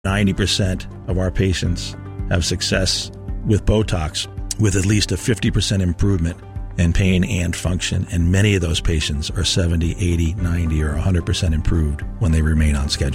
90% of our patients have success with Botox with at least a 50% improvement in pain and function, and many of those patients are 70, 80, 90, or 100% improved when they remain on schedule.